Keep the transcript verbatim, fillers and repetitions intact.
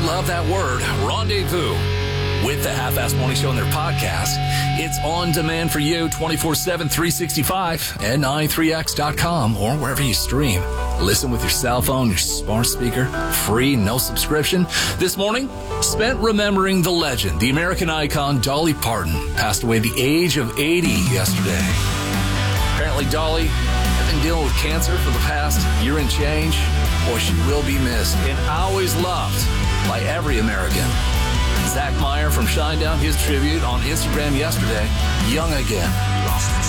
love that word, rendezvous, with the Half-Ass Morning Show and their podcast. It's on demand for you twenty-four seven, three sixty-five at ninety-three X dot com or wherever you stream. Listen with your cell phone, your smart speaker, free, no subscription. This morning, spent remembering the legend, the American icon Dolly Parton, passed away at the age of eighty yesterday. Apparently, Dolly had been dealing with cancer for the past year and change. Boy, she will be missed and always loved by every American. Zach Meyer from Shinedown, his tribute on Instagram yesterday, young again.